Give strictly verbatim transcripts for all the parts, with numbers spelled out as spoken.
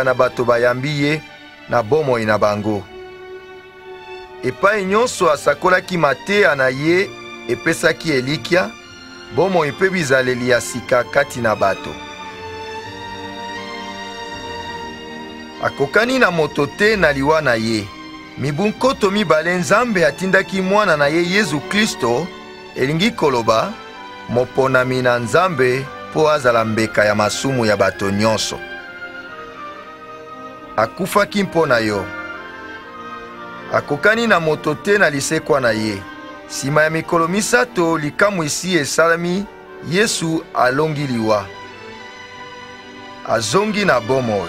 sika na bato bayambi ye na bomoi na bango. Epai nyonso asakolaki mateya na ye epesaki elikya, bomoi mpe bizaleli ya sika kati na bato. Akokani na moto te na liwa na ye. Mibu nkoto mibale Nzambe atindaki mwana na ye Yesu Kristo, elingi koloba, moponami na Nzambe po azala mbeka ya masumu ya bato nyonso. Akufaki mpo na yo. Akokani na moto te na lisekwa na ye. Sima ya mikolo misato likamu isi esalami, Yesu alongi liwa. Azongi na bomoi.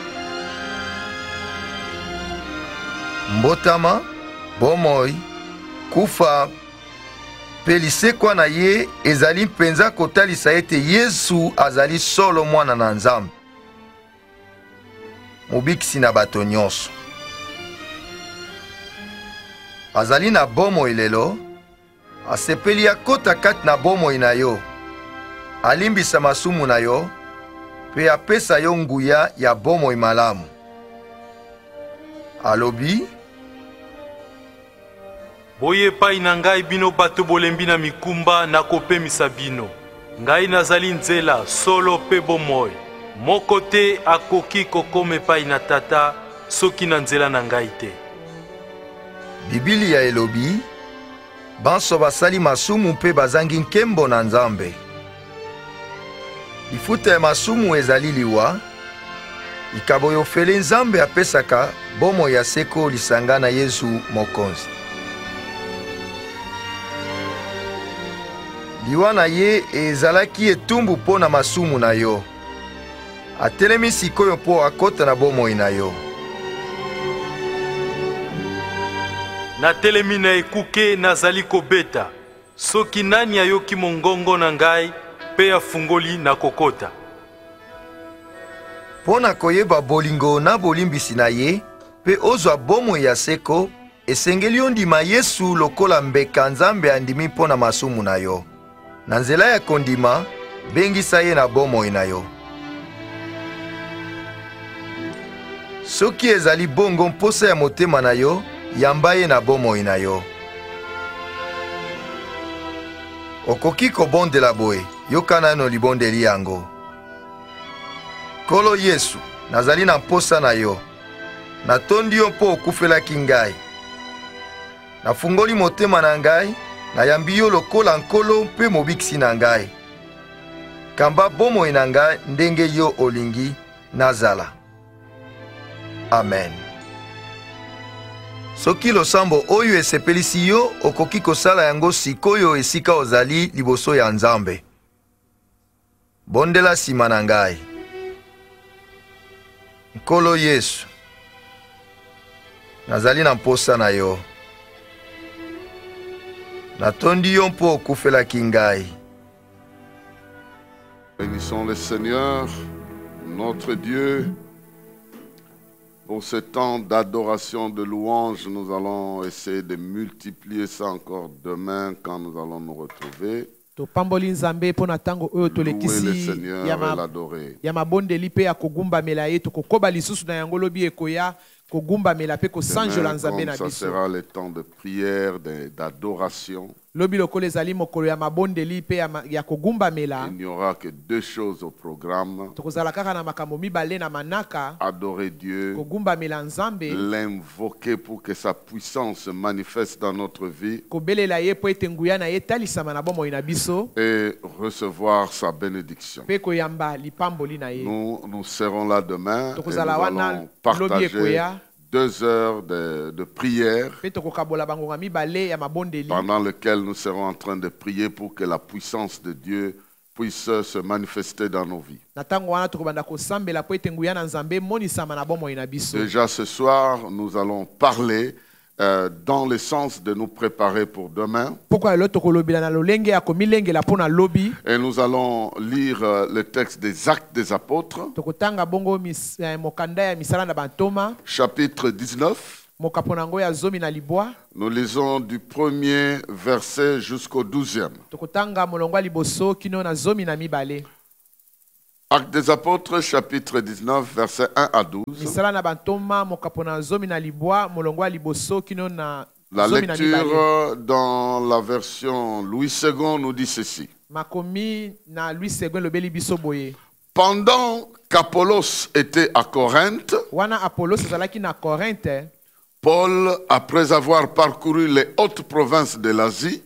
Mbotama, bomoi, kufa, pe lisekwa na ye ezali mpenza kotalisa ete Yesu azali solo mwana na Nzambe. Mobikisi na bato nyonso. Azali na bomoi lelo, asepeli akota kati na bomoi na yo. Alimbisa masumu na yo, pe apesa yo nguya ya bomoi malamu. Alobi, boye pai na ngai bino bato bolembi na mikumba na kopemisa bino. Ngai nazali nzela solo pe bomoi. Moko te akoki kokoma epai na Tata soki na nzela na ngai te. Biblia elobi, banso basali masumu mpe bazangi nkembo na Nzambe. Lifuta ya masumu ezali liwa, ikabo yofele Nzambe apesaka bomo ya seko lisanga na Yesu mokonzi. Liwa na ye ezalaki etumbu po na masumu na yo. Atelemi sikoyo po akota na bomoi na yo. Na telemi na ekuke nazali kobeta. Soki nani ayoki mongongo na ngai pe afungoli na kokota. Po na koyeba bolingo na bolimbisi na ye, pe ozwa bomoi ya seko, esengeli ondima Yesu lokola mbeka Nzambe andimi po na masumu na yo. Na nzela ya kondima, bengisa ye na bomoi na yo. Soki ezali bongo mposa ya motema na yo, yamba ye na bomoi na yo. Okoki kobondela boye, yokana no libondeli yango. Kolo Yesu, nazali na mposa na yo. Natondi yo mpo okufelaki ngai. Nafungoli motema na ngai, nayambi yo lokola nkolo mpe mobikisi na ngai. Kamba bomoi na ngai ndenge yo olingi nazala. Amen. Soki losambo oyo esepelisi yo, okoki kosala yango sikoyo esika ozali liboso ya Nzambe. Bondela sima na ngai. Nkolo Yesu, nazali na mposa na yo. Natondi yo mpo okufelaki ngai. Bénissons le Seigneur, notre Dieu. Pour ce temps d'adoration, de louange, nous allons essayer de multiplier ça encore demain quand nous allons nous retrouver. Topamboli Nzambe pona tango oyo tolekisi ya mabondeli pe ya kogumba mela yetu kokoba lisusu na yango lobi ekoya kogumba mela pe kosanjola Nzambe na biso. Ça sera le temps de prière, d'adoration. Lobi lokole zali mokolo ya mabondeli pe ya kogumba mela. Il n'y aura que deux choses au programme. Tokozala kaka na makambo mibale na manaka. Adorer Dieu. Kogumba mela Nzambe. L'invoquer pour que sa puissance se manifeste dans notre vie. Kobelela ye po ete nguya na ye talisama na bomoi na biso. Et recevoir sa bénédiction. Pe koyamba lipamboli na ye. Nous nous serons là demain. Tokozala wana partager deux heures de, de prière pendant lesquelles nous serons en train de prier pour que la puissance de Dieu puisse se manifester dans nos vies. Déjà ce soir, nous allons parler euh, dans le sens de nous préparer pour demain. Et nous allons lire euh, le texte des Actes des Apôtres, chapitre dix-neuf. Nous lisons du premier verset jusqu'au douzième. Actes des Apôtres, chapitre dix-neuf, versets un à douze. La lecture dans la version Louis second nous dit ceci. Pendant qu'Apollos était à Corinthe, Paul, après avoir parcouru les hautes provinces de l'Asie,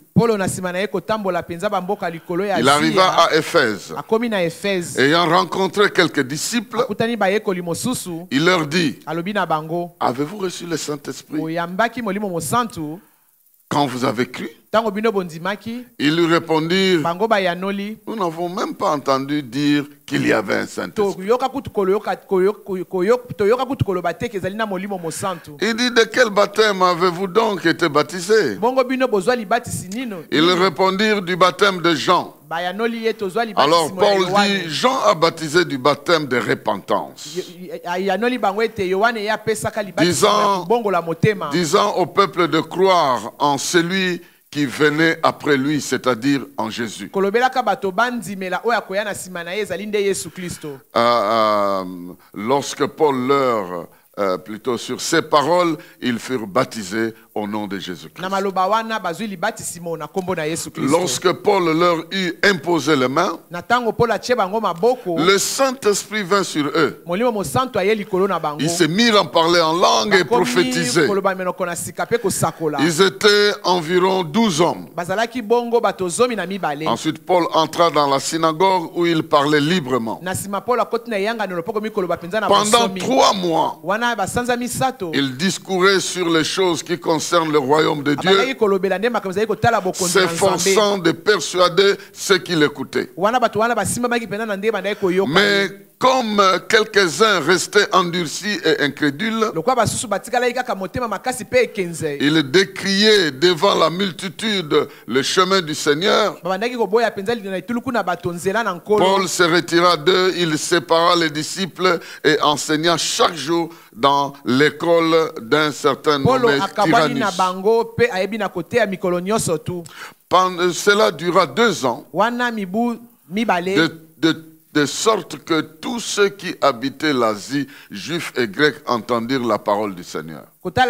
il arriva à Éphèse. Ayant rencontré quelques disciples, il leur dit: avez-vous reçu le Saint-Esprit quand vous avez cru? Ils lui répondirent: nous n'avons même pas entendu dire qu'il y avait un Saint-Esprit. Il dit: de quel baptême avez-vous donc été baptisés? Ils répondirent: du baptême de Jean. Alors Paul dit: Jean a baptisé du baptême de repentance, disant, disant au peuple de croire en celui qui venait après lui, c'est-à-dire en Jésus. Euh, euh, lorsque Paul leur, euh, plutôt sur ces paroles, ils furent baptisés au nom de Jésus-Christ. Lorsque Paul leur eut imposé les mains, le Saint-Esprit vint sur eux. Ils se mirent à parler en langue et prophétiser. Ils étaient environ douze hommes. Ensuite, Paul entra dans la synagogue où il parlait librement. Pendant trois mois, il discourait sur les choses qui concernent le royaume de Dieu, s'efforçant de persuader ceux qui l'écoutaient. Mais comme quelques-uns restaient endurcis et incrédules, il décriait devant la multitude le chemin du Seigneur. Paul se retira d'eux, il sépara les disciples et enseigna chaque jour dans l'école d'un certain nommé Tyrannus. Pendant, cela dura deux ans, de, de de sorte que tous ceux qui habitaient l'Asie, juifs et grecs, entendirent la parole du Seigneur.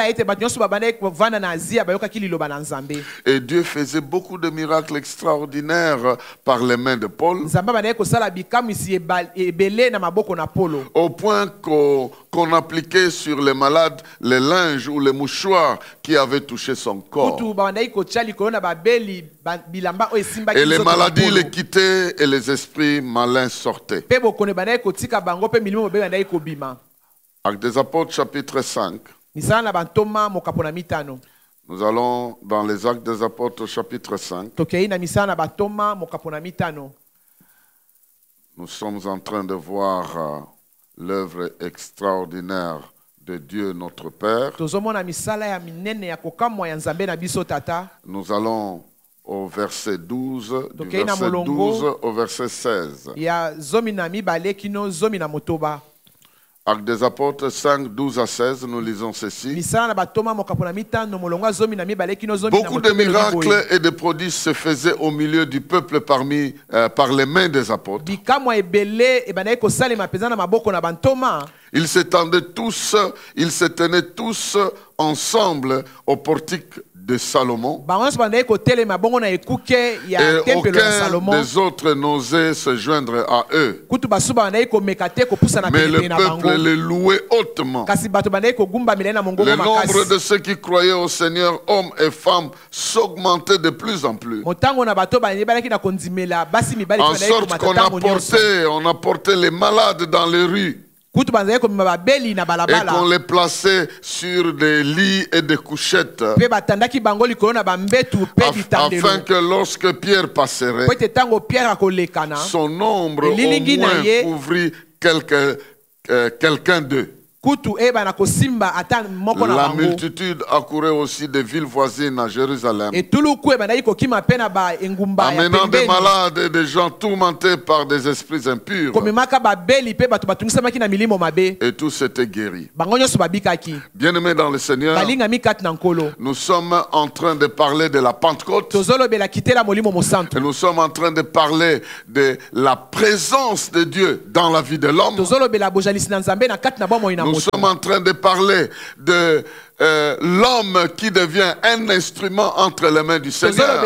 Et Dieu faisait beaucoup de miracles extraordinaires par les mains de Paul, au point qu'on qu'on appliquait sur les malades les linges ou les mouchoirs qui avaient touché son corps. Et les maladies les quittaient et les esprits malins sortaient. Actes des Apôtres, chapitre cinq. Nous allons dans les Actes des Apôtres, chapitre cinq. Nous sommes en train de voir uh, l'œuvre extraordinaire de Dieu notre Père. Nous allons au verset douze, du verset douze au verset seize. Actes des Apôtres cinq, douze à seize, nous lisons ceci. Beaucoup de miracles et de prodiges se faisaient au milieu du peuple parmi, euh, par les mains des apôtres. Ils s'étendaient tous, ils se tenaient tous ensemble au portique de Salomon. Et aucun des autres n'osait se joindre à eux. Mais le peuple les louait hautement. Le nombre de ceux qui croyaient au Seigneur, hommes et femmes, s'augmentait de plus en plus. En sorte qu'on apportait, on apportait les malades dans les rues. Et qu'on les plaçait sur des lits et des couchettes, afin que lorsque Pierre passerait, son ombre au moins couvrit quelqu'un euh, quelqu'un d'eux. La multitude accourait aussi des villes voisines à Jérusalem, amenant des malades et des gens tourmentés par des esprits impurs. Et tous étaient guéris. Bien-aimés dans le Seigneur, nous sommes en train de parler de la Pentecôte. Et nous sommes en train de parler de la présence de Dieu dans la vie de l'homme. Nous sommes en train de parler de euh, l'homme qui devient un instrument entre les mains du Seigneur.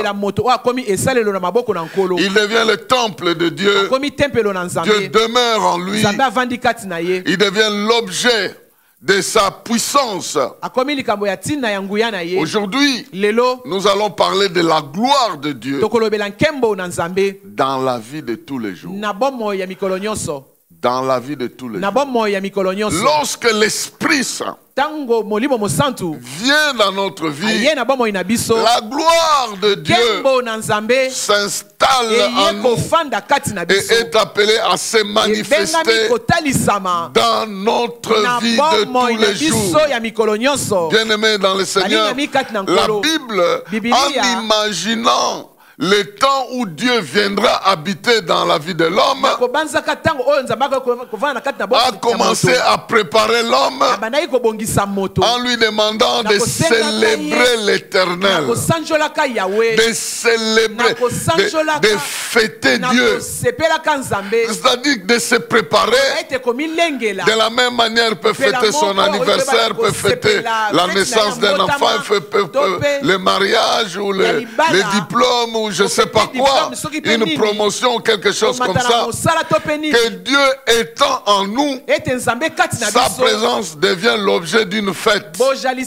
Il devient le temple de Dieu. Dieu demeure en lui. Il devient l'objet de sa puissance. Aujourd'hui, nous allons parler de la gloire de Dieu dans la vie de tous les jours. Dans la vie de tous les jours. Lorsque l'Esprit Saint vient dans notre vie, la gloire de Dieu s'installe en nous et est appelée à se manifester dans notre vie de tous les jours. Bien-aimés dans le Seigneur, la Bible, en imaginant le temps où Dieu viendra habiter dans la vie de l'homme, a commencé à préparer l'homme en lui demandant de célébrer l'Éternel, de célébrer, de, de fêter Dieu, c'est-à-dire de se préparer. De la même manière, peut fêter son anniversaire, peut fêter la naissance d'un enfant, le mariage ou le, les diplômes, ou je ne sais pas quoi, une promotion, quelque chose comme ça. Que Dieu étant en nous, sa présence devient l'objet d'une fête,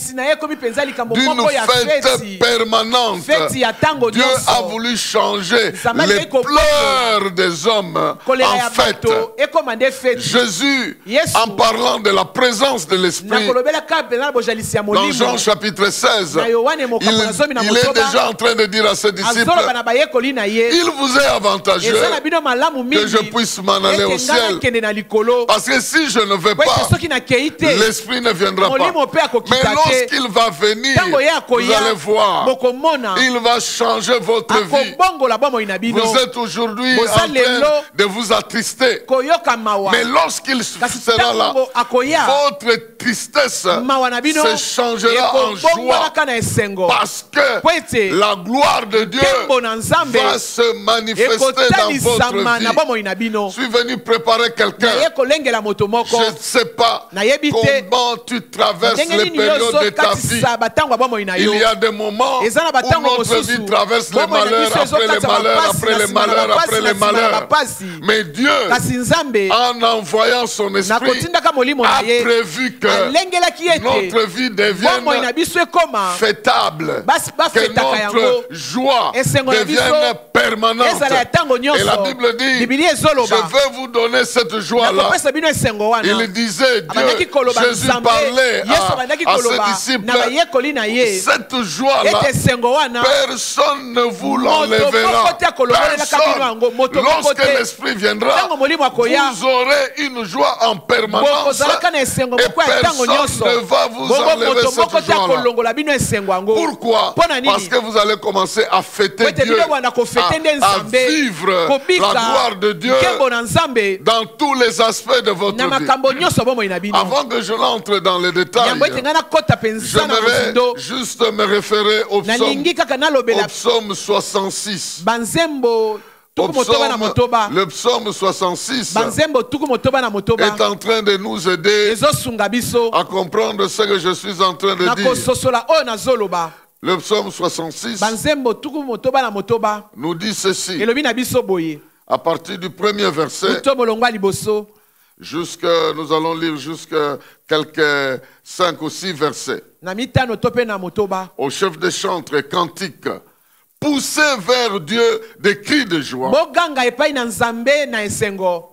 d'une fête permanente. Dieu a voulu changer les pleurs des hommes en fête. Jésus, en parlant de la présence de l'Esprit, dans Jean chapitre seize, il, il est déjà en train de dire à ses disciples: il vous est avantageux que je puisse m'en aller au ciel, parce que si je ne vais pas, l'Esprit ne viendra pas. Mais lorsqu'il va venir, vous allez voir, il va changer votre vie. Vous êtes aujourd'hui en train de vous attrister, mais lorsqu'il sera là, votre tristesse se changera en joie, parce que la gloire de Dieu va se manifester dans votre vie. Je suis venu préparer quelqu'un. Je ne sais pas comment tu traverses les périodes de ta vie. Il y a des moments où notre vie traverse les malheurs après les malheurs, après les malheurs, après les malheurs. Mais Dieu, en envoyant son esprit, a prévu que notre vie devienne fêtable, que notre joie devienne permanente. Et la Bible dit: je veux vous donner cette joie-là. Il disait, Dieu, Jésus parlait à, à ses disciples: cette joie-là, personne ne vous l'enlèvera. Personne. Lorsque l'Esprit viendra, vous aurez une joie en permanence, et personne ne va vous enlever cette joie-là. Pourquoi? Parce que vous allez commencer à fêter Dieu, à, à vivre la gloire de Dieu dans tous les aspects de votre vie. Avant que je n'entre dans les détails, j'aimerais juste me référer au psaume, au psaume soixante-six. Au psaume, le psaume soixante-six est en train de nous aider à comprendre ce que je suis en train de dire. Le psaume soixante-six nous dit ceci, à partir du premier verset, jusque, nous allons lire jusqu'à quelques cinq ou six versets. Au chef des chantres, cantique: poussez vers Dieu des cris de joie.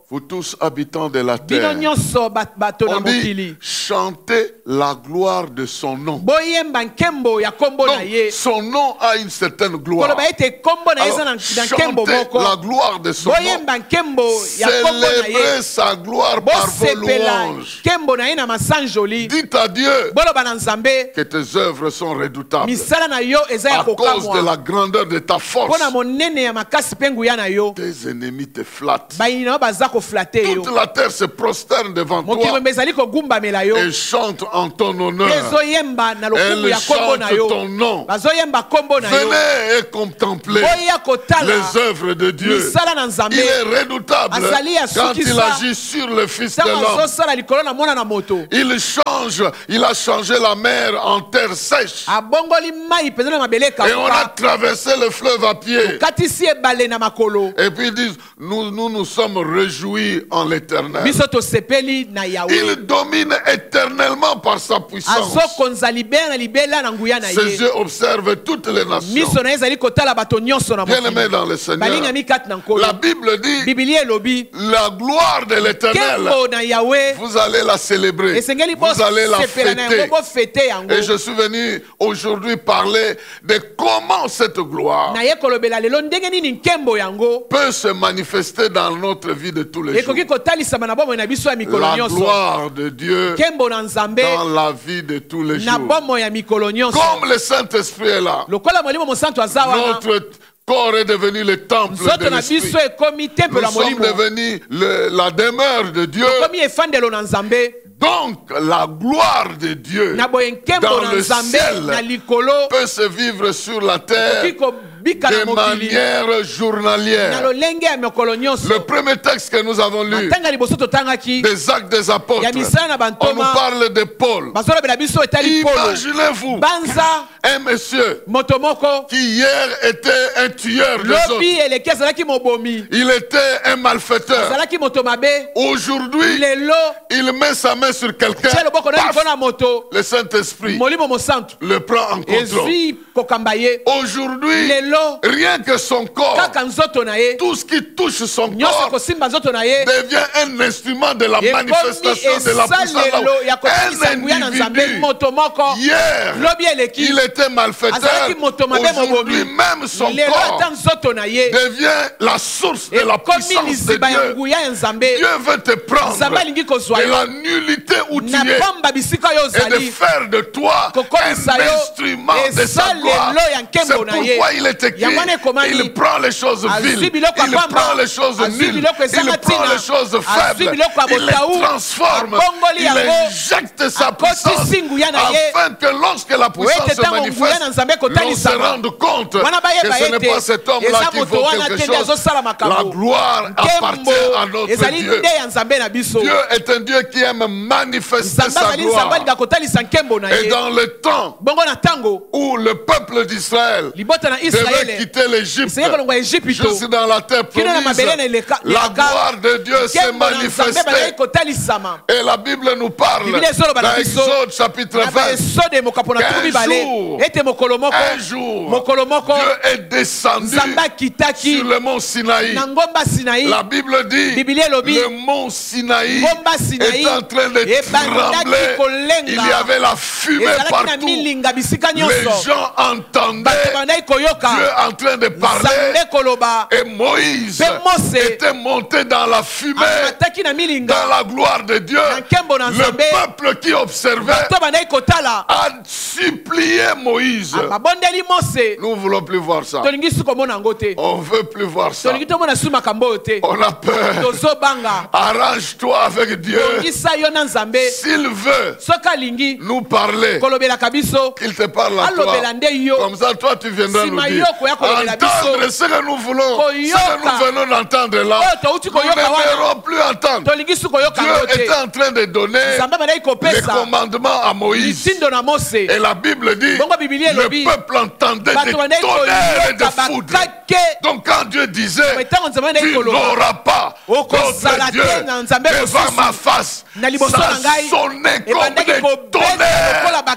Vous tous habitants de la bino terre, nyonso bat- bato na on dit mokili chanter la gloire de son nom. boyemba nkembo ya kombo na Donc, ye son nom a une certaine gloire. koloba ete kombo na ye eza Alors, na na nkembo chantez moko la gloire de son nom. boyemba nkembo ya kombo na Célébrez ye sa gloire par vos bosepela louanges. nkembo na ye na masanjoli Dites à Dieu boloba na nzambe que tes œuvres sont redoutables misala na yo eza ya à cause de kokamwa la grandeur de ta force. mpo na monene ya makasi mpe nguya na yo Tes ennemis te flattent. bayini na yo baza koflate yo Toute la terre se prosterne devant mokili toi mombe ezali kogumbamela yo et chante en ton honneur. ezoyemba na lokumu Elle ya kombo na chante yo ton nom. bazoyemba kombo na yo Venez et contemplez boya kotala les œuvres de Dieu. misala na nzambe Il est redoutable Azali ya quand il sukisa. agit sur le Fils de ntango l'homme. azosala likolo na mwana na moto Il change, il a changé la mer en terre sèche. abongoli mai mpenza na mabele Et on a ekauka traversé le fleuve à pied. katisi ebale na makolo Et puis ils disent, nous nous, nous sommes réjouis en l'éternel. biso tosepeli na yawe Il domine éternellement par sa puissance. azokonza libela na libela na nguya na Ses ye yeux observent toutes les nations. miso na ye ezali kotala bato nyonso na Bien-aimés mokili dans le Seigneur, balingami kati na nkolo la Bible dit, biblia elobi la gloire de l'éternel, nkembo na yawe vous allez la célébrer. esengeli Vous allez la bosepela na yango fêter. bofete yango Et je suis venu aujourd'hui parler de comment cette gloire na ye kolobela lelo ndenge nini nkembo yango peut se manifester dans notre vie de tous les jours. ekoki kotalisama na bomoi na biso ya mikolo La nyonso gloire de Dieu nkembo na nzambe dans la vie de tous les na jours. bomoi ya mikolo nyonso Comme le Saint-Esprit est là, lokola molimo mosantu aza wana notre corps est devenu le temple de nzoto na l'Esprit. biso ekomi tempelo Nous ya sommes molimo devenus le- la demeure de Dieu. ekomi efandelo na nzambe Donc la gloire de Dieu na boye nkembo dans na le nzambe na ciel likolo peut se vivre sur la terre ekoki kobika na de mokili manière na journalière. lolenge ya mikolo nyonso Le premier texte que nous avons lu, matanga liboso totangaki des Actes des Apôtres, ya misala na on nous bantoma parle de Paul. bazolobela biso etali polo Imaginez-vous banza un monsieur moto moko qui hier était un tueur des lobi autres. eleki azalaki mobomi Il était un malfaiteur. azalaki moto mabe Aujourd'hui, lelo il met sa main sur quelqu'un. tie loboko na Paf! likolo na moto Le Saint-Esprit molimo mosantu le prend en contrôle. ezwi kokamba ye Aujourd'hui, lelo rien que son corps, kaka nzoto na ye tout ce qui touche son nyonso corps kosimba nzoto na ye devient un instrument de la ekomi manifestation de la puissance de esalelo ya la kotalisa nguya na Un nzambe individu, moto moko hier, lobi eleki il était malfaiteur. azalaki moto mabe Aujourd'hui, mobomi même son lelo corps ata nzoto na ye devient la source de la ekomi puissance de liziba ya Dieu. nguya ya nzambe Dieu veut te prendre nzambe alingi kozwa de yo la nullité où tu na es pamba bisika oyo et de ozali faire de toi kokomisa un yo instrument de sa gloire. esalelo ya C'est nkembo na ye pourquoi il est écrit, yango wana ekomani il prend les choses azwi viles, biloko ya il pamba prend les choses azwi nulles, biloko il ezanga prend ntina les choses azwi faibles, biloko ya il les botau transforme, abongoli il yango injecte sa akotisi puissance nguya na ye afin que lorsque la puissance ete se ntango nguya manifeste, na nzambe l'on se ekotalisama rende compte wana que bayeba ce n'est ete pas cet homme-là eza qui moto vaut wana quelque te nde chose. azosala La makambo gloire appartient nkembo à notre ezali Dieu. nde ya nzambe na biso Dieu est un Dieu qui aime manifester nzambe sa azali nzambe gloire. alinga kotalisa nkembo na Et ye dans le temps bongo na ntango où le peuple d'Israël libota na devait israele quitter l'Égypte, esengeli kolongwa ejipito juste dans la terre kino na promise, mabele na eleka- la elaka. gloire de Dieu s'est nkembo na nzambe bazali manifestée. kotalisama Et la Bible nous parle Biblia ezoloba na dans biso Exode chapitre na vingt. baesode mokapo na tuku qu'un mibale jour, ete mokolo moko Un jour, mokolo moko Dieu est descendu nzambe akitaki sur le mont Sinaï. na ngomba sinai La Bible dit Biblia elobi le mont Sinaï ngomba sinai est en train de ebandaki trembler. kolenga Il y avait la fumée ezalaki na partout. milinga bisika Les nyonso gens entendaient bato bandaki koyoka Dieu en train de parler. nzambe koloba Et Moïse Pe Mose était monté dans la fumée, amataki na milinga dans la gloire de Dieu. na nkembo na Le nzambe peuple qui observait bato bandaki kotala a supplié Moïse. babondeli mose Nous ne voulons plus voir ça. tolingi su komona yango te On ne veut plus voir ça. tolingi tomona su makambo oyo te On a peur. tozobanga Arrange-toi avec Dieu. tongisa yo na nzambe S'il veut soki alingi nous parler, kolobelaka biso qu'il te parle à toi. alobela nde yo Comme ça, toi, tu viendras nous Sima dire. yo koya kolobela biso. Entendre ce que nous voulons, ce Koyoka. que nous venons d'entendre là. Oyo touti Nous koyoka wana. n'aimerons plus entendre. tolingi su koyoka yango Dieu te était en train de donner nzambe bandaki les kopesa commandements à Moïse. mitindo na mose Et la Bible dit, Bongo Biblia le elobi, peuple entendait des bato bandaki tonnerres et koyoka de foudre. bakake Donc quand Dieu disait, ntango nzambe bandaki tu koloba n'auras pas Okozala d'autre Dieu te na nzambe devant mosusu. ma face, na liboso ça na ngai sonnait comme ebandaki des kobeta lokola tonnerres.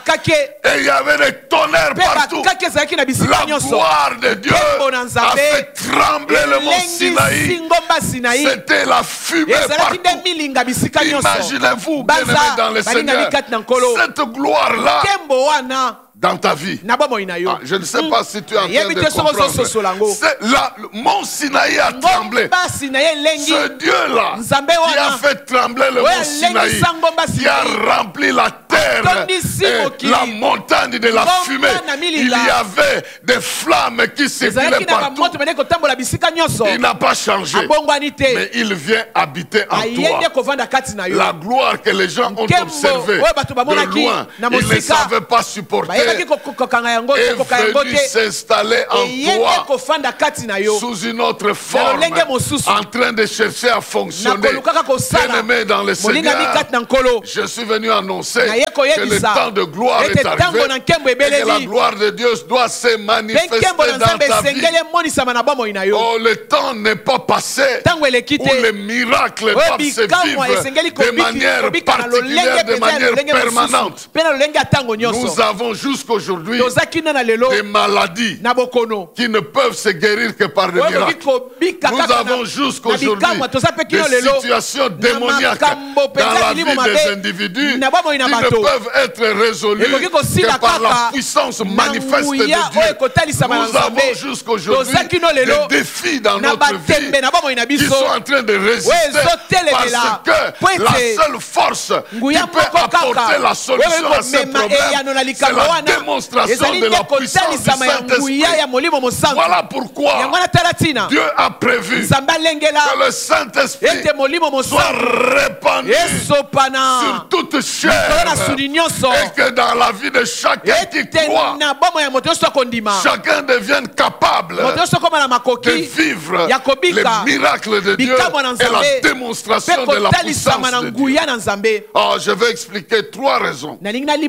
Et il y avait des tonnerres partout. La gloire de Dieu a fait trembler le mont Sinaï. C'était la fumée partout. Imaginez-vous, bien aimé dans le Seigneur, cette gloire-là dans ta vie. Ah, je ne sais pas si tu es en train de comprendre. La, le mont Sinaï a tremblé. Ce Dieu-là qui a fait trembler le mont Sinaï, qui a rempli la terre et la montagne de la fumée. Il y avait des flammes qui circulaient partout. Il n'a pas changé, mais il vient habiter en toi. La gloire que les gens ont observée de loin, ils ne savaient pas supporter, est venu s'installer en toi sous une autre forme, en train de chercher à fonctionner. Bien-aimé dans le Seigneur, je suis venu annoncer que le temps de gloire est arrivé et que la gloire de Dieu doit se manifester dans ta vie. Oh, le temps n'est pas passé où les miracles doivent se vivre de manière particulière, de manière permanente. Nous avons jusqu'aujourd'hui des maladies qui ne peuvent se guérir que par des miracles. Nous avons jusqu'aujourd'hui des situations démoniaques dans la vie des individus qui ne peuvent être résolues que par la puissance manifeste de Dieu. Nous avons jusqu'aujourd'hui des défis dans notre vie qui sont en train de résister parce que la seule force qui peut apporter la solution à ces problèmes, c'est la démonstration de la puissance du Saint-Esprit. Voilà pourquoi Dieu a prévu que le Saint-Esprit soit répandu sur toute chair et que dans la vie de chacun qui croit, chacun devienne capable de vivre les miracles de Dieu et la démonstration de la puissance de Dieu. Oh, je vais expliquer trois raisons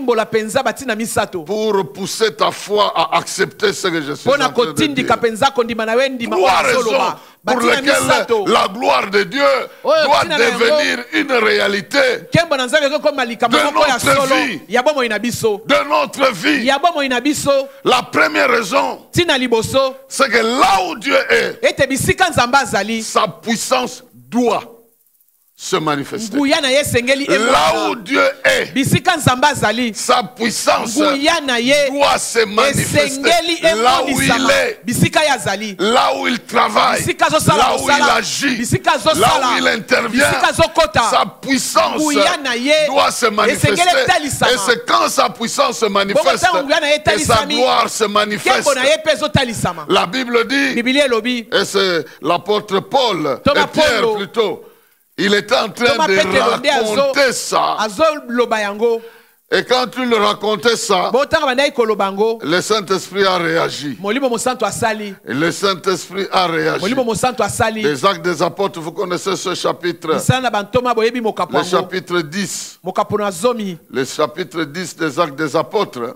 pour pousser ta foi à accepter ce que je suis en train de dire. Trois raisons pour lesquelles la gloire de Dieu doit devenir une réalité de notre vie. De notre vie. La première raison, c'est que là où Dieu est, sa puissance doit se manifester. Là où Dieu est, sa puissance doit se manifester. Là où il est, là où il travaille, là où il agit, là où il intervient, sa puissance doit se manifester. Et c'est quand sa puissance se manifeste et sa gloire se manifeste. La Bible dit, et c'est l'apôtre Paul, et Pierre plutôt, il était en train de raconter ça. Et quand il racontait ça, le Saint-Esprit a réagi. Et le Saint-Esprit a réagi. Les Actes des Apôtres, vous connaissez ce chapitre. Le chapitre dix. Le chapitre dix des Actes des Apôtres.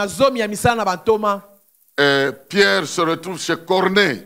Et Pierre se retrouve chez Corneille.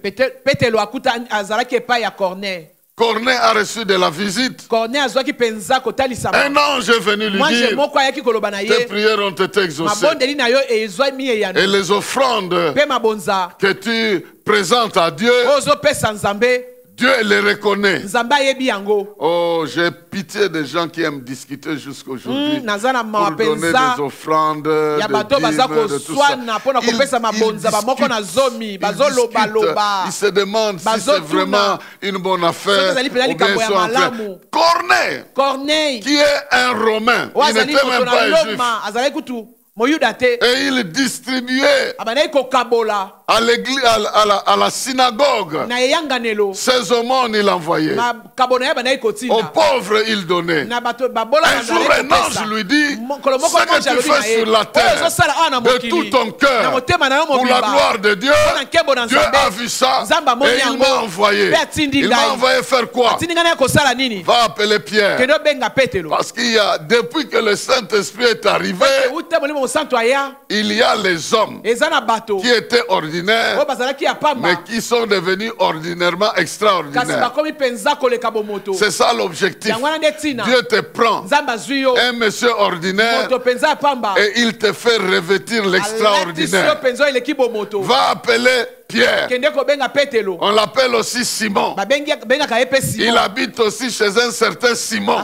Corneille a reçu de la visite. Un ange est venu lui dire, tes prières ont été exaucées. Et les offrandes que tu présentes à Dieu, Dieu les reconnaît. Oh, j'ai pitié des gens qui aiment discuter jusqu'aujourd'hui mm, pour donner des offrandes, des dîmes, de tout ça. Ils, ils, discutent, ils, ils se demandent si c'est vraiment une bonne affaire ou bien ils sont en train. Corneille, Corneille, qui est un Romain, il n'était même pas un Juif. Et il distribuait à l'église, à, à, la, à la synagogue, ses aumônes il envoyait. Aux pauvres il donnait. Un jour un ange lui dit, ce que tu fais sur la terre, de tout ton cœur, pour la gloire de Dieu, Dieu a vu ça et il m'a envoyé. Il m'a envoyé faire quoi? Va appeler Pierre. Parce qu'il y a, depuis que le Saint-Esprit est arrivé, il y a les hommes qui étaient ordinaires, mais qui sont devenus ordinairement extraordinaires. C'est ça l'objectif. Dieu te prend, un monsieur ordinaire, et il te fait revêtir l'extraordinaire. Va appeler Pierre. On l'appelle aussi Simon. Il habite aussi chez un certain Simon.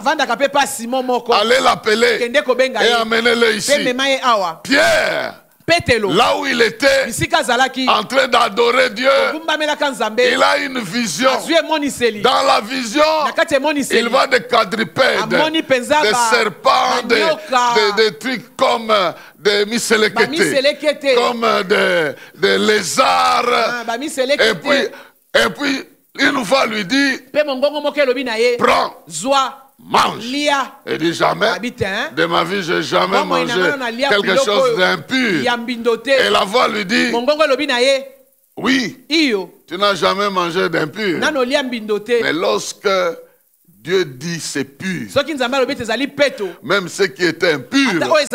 Allez l'appeler et amenez-le ici. Pierre, là où il était en train d'adorer Dieu, il a une vision. Dans la vision, il voit des quadrupèdes, des serpents, des, des, des trucs comme des miselekete, comme des, des lézards. Et puis, et puis, une fois lui dit, prends, mange. Et dit jamais, de ma vie, je n'ai jamais mangé quelque chose d'impur. Et la voix lui dit, oui, tu n'as jamais mangé d'impur. Mais lorsque Dieu dit c'est pur, même ce qui était impur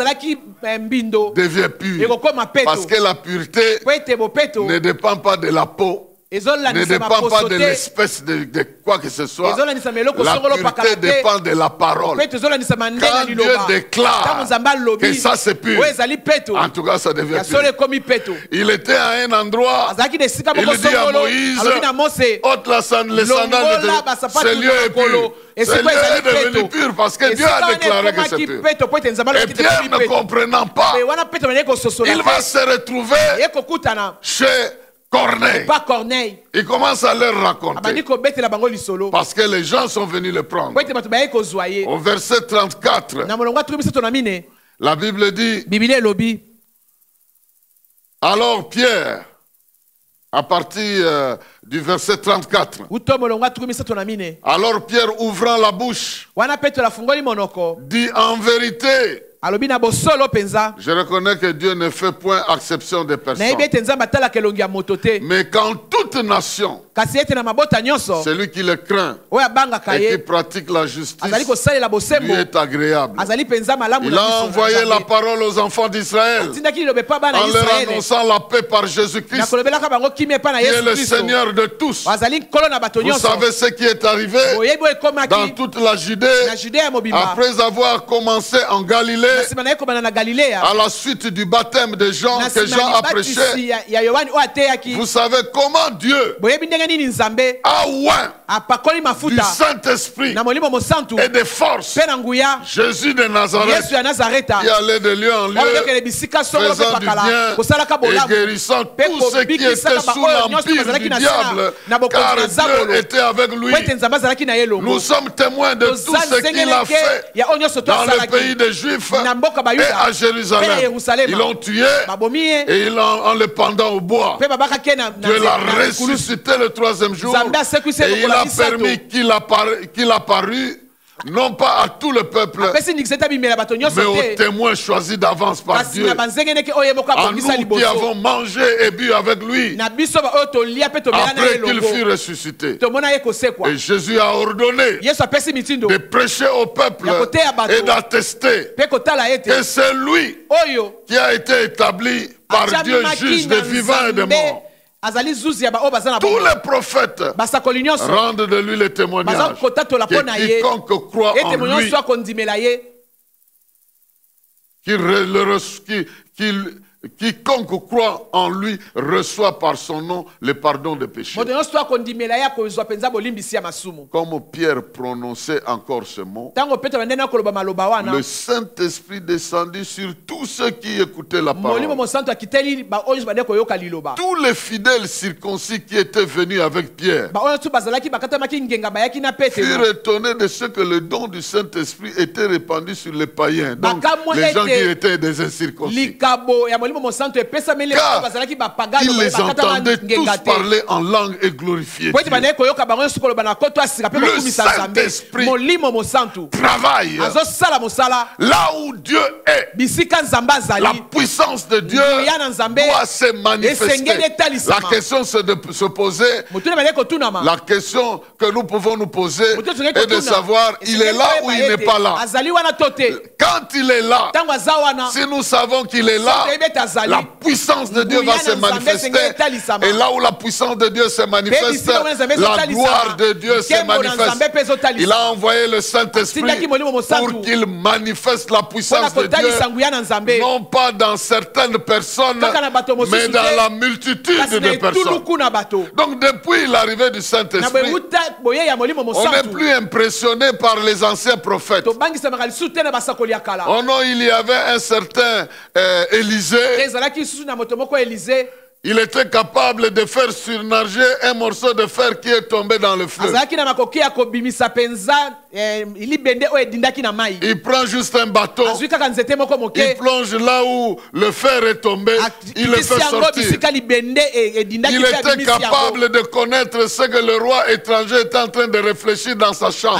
devient pur. Parce que la pureté ne dépend pas de la peau, ne dépend pas de l'espèce de, de quoi que ce soit. La pureté dépend de la parole. Quand Dieu déclare que ça c'est pur, en tout cas ça devient pur. Il était à un endroit, il dit à Moïse, ôte les sandales de ce lieu est pur. Ce lieu est devenu pur parce que Dieu a déclaré que c'est pur. Et Pierre ne comprenant pas, il va se retrouver chez Corneille. Corneille. Il commence à leur raconter. Parce que les gens sont venus le prendre. Au verset trente-quatre, la Bible dit, alors Pierre, à partir euh, du verset trente-quatre, alors Pierre ouvrant la bouche, dit en vérité, je reconnais que Dieu ne fait point exception des personnes. Mais quand toute nation, celui qui le craint et qui pratique la justice, lui est agréable. Il a envoyé la parole aux enfants d'Israël en leur annonçant la paix par Jésus-Christ, qui est le Seigneur de tous. Vous savez ce qui est arrivé dans toute la Judée après avoir commencé en Galilée, à la suite du baptême de Jean que Jean a prêché. Vous savez comment Dieu a oint du Saint-Esprit et de force Jésus de Nazareth, qui allait de lieu en lieu faisant du bien et guérissant tous ceux qui étaient sous l'empire du diable, car Dieu était avec lui. Nous sommes témoins de tout ce qu'il a fait dans le pays des Juifs et à Jérusalem. Ils l'ont tué et ils l'ont, en le pendant au bois. Dieu l'a ressuscité le troisième jour et il a permis qu'il apparu, qu'il apparut non pas à tout le peuple, mais aux témoins choisis d'avance par Dieu, à nous qui avons mangé et bu avec lui après qu'il fut ressuscité. Et Jésus a ordonné de prêcher au peuple et d'attester que c'est lui qui a été établi par Dieu juge des vivants et des morts. Tous les prophètes rendent de lui le témoignage que quiconque croit en lui, qu'il qu'il, qu'il, quiconque croit en lui reçoit par son nom le pardon des péchés. Comme Pierre prononçait encore ce mot, le Saint-Esprit descendit sur tous ceux qui écoutaient la parole. Tous les fidèles circoncis qui étaient venus avec Pierre furent étonnés de ce que le don du Saint-Esprit était répandu sur les païens, donc les gens qui étaient des incirconcis. Car ils les entendaient tous parler en langue et glorifier Dieu. Le Saint-Esprit travaille là où Dieu est. la puissance de Dieu doit se manifester. La question c'est de se poser, la question que nous pouvons nous poser est de savoir, il est là ou il n'est pas là. Quand il est là, si nous savons qu'il est là, la puissance de Dieu va se manifester. Et là où la puissance de Dieu se manifeste, la gloire de Dieu se manifeste. Il a envoyé le Saint-Esprit pour qu'il manifeste la puissance de Dieu, non pas dans certaines personnes, mais dans la multitude de personnes. Donc depuis l'arrivée du Saint-Esprit, on n'est plus impressionné par les anciens prophètes. Oh non, il y avait un certain euh, Élisée. Il était capable de faire surnager un morceau de fer qui est tombé dans le feu. Il prend juste un bateau, il plonge là où le fer est tombé, il le fait sortir. Il était capable de connaître ce que le roi étranger est en train de réfléchir dans sa chambre.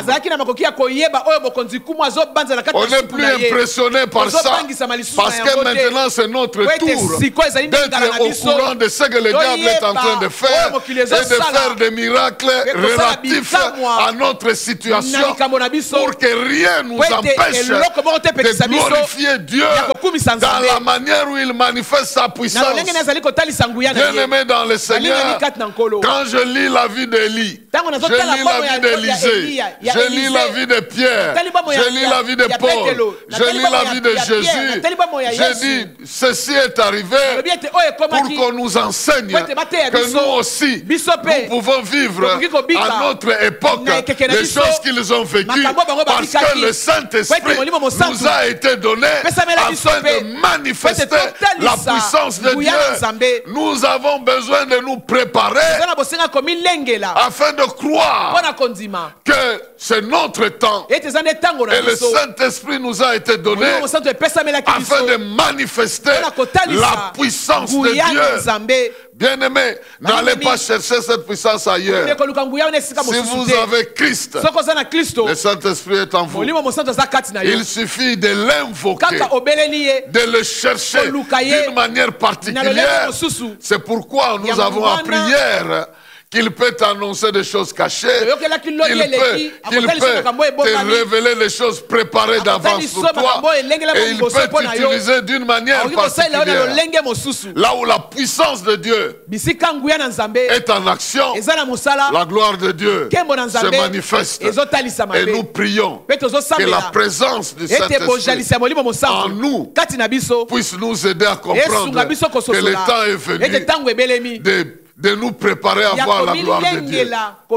On n'est plus impressionné par ça, parce que maintenant c'est notre tour d'être au courant de ce que le diable est en train de faire et de faire des miracles relatifs à notre situation pour que rien ne nous empêche de glorifier Dieu dans la manière où il manifeste sa puissance. Bien-aimé dans le Seigneur, quand je lis la vie d'Élie, je lis la vie d'Élisée, je lis la vie de Pierre, je lis la vie de Paul, je lis la vie de Jésus, je dis, ceci est arrivé pour qu'on nous enseigne que nous aussi, nous pouvons vivre à notre époque les choses qu'ils ont vécues, parce que le Saint-Esprit nous a été donné afin de manifester la puissance de Dieu. Nous avons besoin de nous préparer afin de croire que c'est notre temps et le Saint-Esprit nous a été donné afin de manifester la puissance de Dieu. Bien-aimés, n'allez pas chercher cette puissance ailleurs. Si vous avez Christ, le Saint-Esprit est en vous. Il suffit de l'invoquer, de le chercher d'une manière particulière. C'est pourquoi nous avons en prière qu'il peut t'annoncer des choses cachées, qu'il peut, qu'il peut te révéler les choses préparées d'avance pour toi, et il peut t'utiliser d'une manière particulière. Là où la puissance de Dieu est en action, la gloire de Dieu se manifeste. Et nous prions que la présence du Saint-Esprit en nous puisse nous aider à comprendre que le temps est venu de de nous préparer à voir la gloire de Dieu.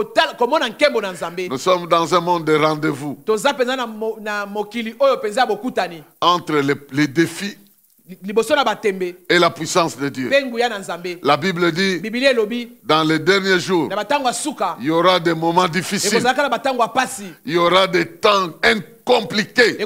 Nous sommes dans un monde de rendez-vous entre les, les défis et la puissance de Dieu. La Bible dit, dans les derniers jours, il y aura des moments difficiles, il y aura des temps compliqué.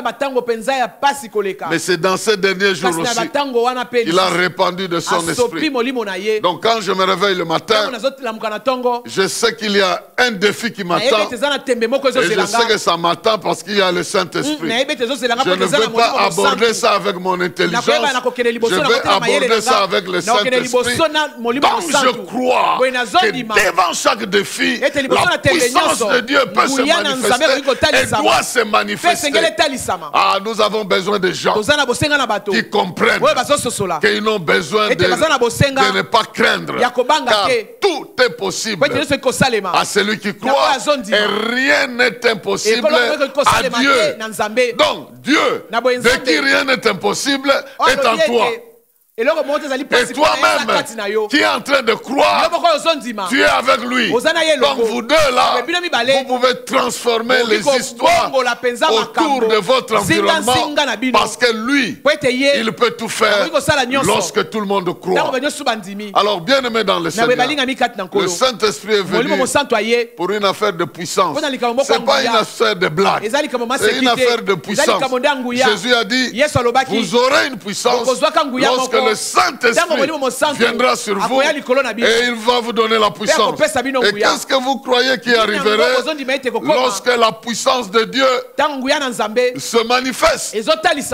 Mais c'est dans ces derniers jours aussi qu'il a répandu de son esprit. Donc quand je me réveille le matin, je sais qu'il y a un défi qui m'attend. Et je sais que ça m'attend parce qu'il y a le Saint-Esprit. Je ne veux pas aborder ça avec mon intelligence. Je vais aborder ça avec le Saint-Esprit. Donc je crois que devant chaque défi, la puissance de Dieu peut se manifester et doit se manifester. Ah, nous avons besoin de gens qui comprennent qu'ils n'ont besoin de, de ne pas craindre, car tout est possible à celui qui croit et rien n'est impossible à Dieu. Donc Dieu, de qui rien n'est impossible, est en toi. Et toi-même qui est en train de croire, tu es avec lui. Donc vous deux là, vous pouvez transformer les histoires autour de votre environnement, parce que lui, il peut tout faire lorsque tout le monde croit. Alors bien aimé dans le Seigneur, le Saint-Esprit est venu pour une affaire de puissance. Ce n'est pas une affaire de blague, c'est une affaire de puissance. Jésus a dit, vous aurez une puissance lorsque le Saint-Esprit viendra sur vous et il va vous donner la puissance. Et qu'est-ce que vous croyez qui arriverait lorsque la puissance de Dieu se manifeste?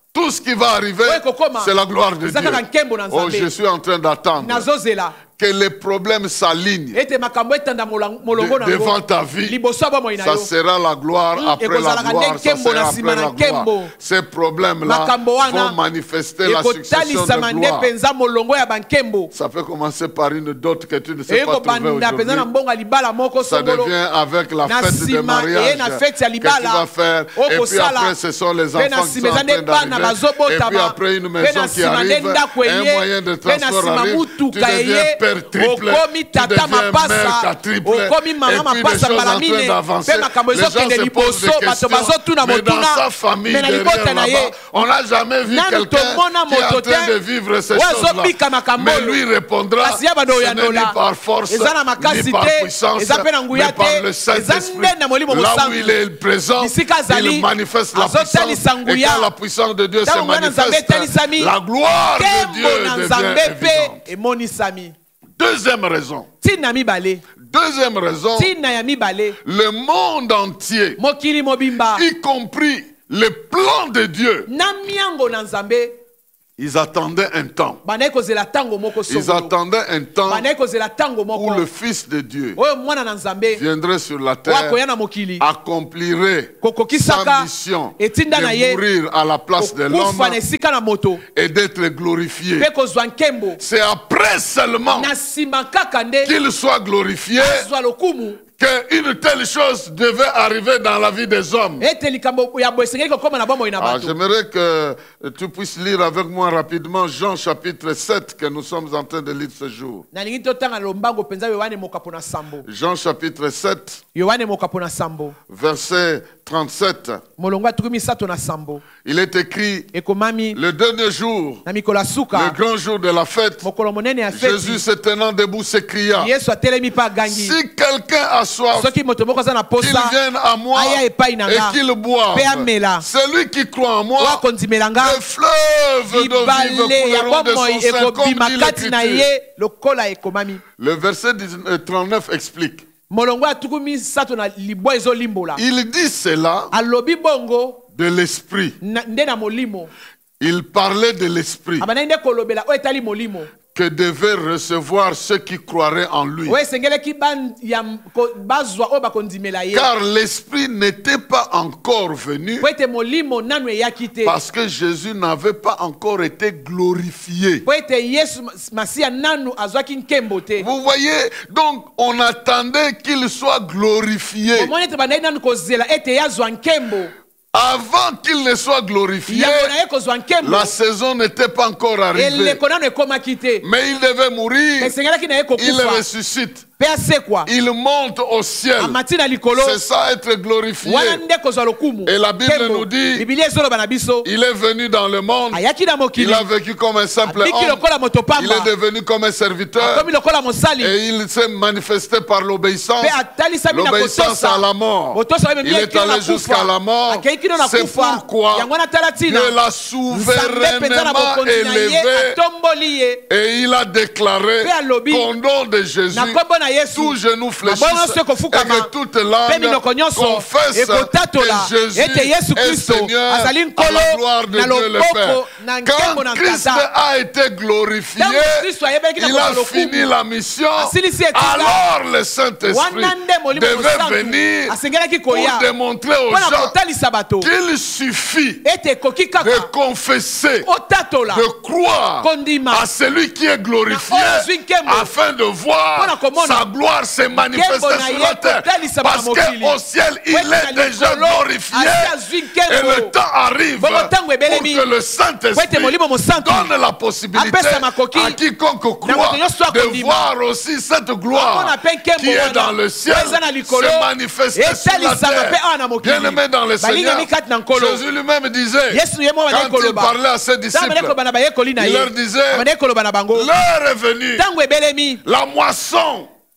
tout ce qui va arriver, c'est la gloire de Dieu. Oh, je suis en train d'attendre que les problèmes s'alignent de, devant ta vie. Ça sera la gloire après la gloire. Ça sera après la gloire. Ces problèmes-là vont manifester la succession de gloire. Ça peut commencer par une dot que tu ne sais pas trouver aujourd'hui. Ça devient avec la fête de mariage que tu vas faire. Et puis après, ce sont les enfants qui sont en train d'arriver. Et puis après, une maison qui arrive, un moyen de transport arrive. Tu deviens père triple, tu deviens mère quadruple, et puis les choses en train d'avancer. Les gens se posent des questions, mais dans sa famille, derrière là-bas, on n'a jamais vu quelqu'un qui est en train de vivre ces choses-là. Mais lui répondra, ce n'est ni par force, ni par puissance, mais par le Saint-Esprit. Là où il est présent, il manifeste la puissance. Et quand la puissance de Dieu se manifeste, la gloire de Dieu devient évidente. Deuxième raison. Deuxième raison. Le monde entier, y compris le plan de Dieu, ils attendaient un temps. Ils attendaient un temps où le Fils de Dieu viendrait sur la terre, accomplirait sa mission de mourir à la place de l'homme et d'être glorifié. C'est après seulement qu'il soit glorifié qu'une telle chose devait arriver dans la vie des hommes. Ah, j'aimerais que tu puisses lire avec moi rapidement Jean chapitre sept que nous sommes en train de lire ce jour. Jean chapitre sept, verset trente-sept. Il est écrit, le dernier jour, le grand jour de la fête, Jésus se tenant debout s'écria, si quelqu'un a soif, qu'il vienne à moi et qu'il boive. Celui qui croit en moi, le fleuve d'eau vive couleront de son sein, comme dit l'Écriture. Le verset trente-neuf explique. Il dit cela de l'esprit. Il parlait de l'esprit que devaient recevoir ceux qui croiraient en lui. Car l'esprit n'était pas encore venu parce que Jésus n'avait pas encore été glorifié. Vous voyez, donc on attendait qu'il soit glorifié. Avant qu'il ne soit glorifié, la saison n'était pas encore arrivée. Mais il devait mourir. Il ressuscite. Il monte au ciel. C'est ça, être glorifié. Et la Bible nous dit, il est venu dans le monde. Il a vécu comme un simple homme. Il est devenu comme un serviteur. Et il s'est manifesté par l'obéissance. L'obéissance à la mort. Il est allé jusqu'à la mort. C'est pourquoi Dieu l'a souverainement élevé. Et il a déclaré qu'au nom de Jésus, tout genou fléchisse et que toute langue confesse que Jésus est Seigneur à la gloire de Dieu le Père. Quand Christ a été glorifié, il a fini la mission. Alors le Saint-Esprit devait venir pour démontrer aux gens qu'il suffit de confesser, de croire à celui qui est glorifié afin de voir sa gloire se manifester sur la terre. Parce qu'au ciel, il est déjà glorifié. Et le temps arrive pour que le Saint-Esprit donne la possibilité à quiconque croit de voir aussi cette gloire qui est dans le ciel se manifester sur la terre. Bien-aimé dans le Seigneur, Jésus lui-même disait, quand il parlait à ses disciples, il leur disait, l'heure est venue, la moisson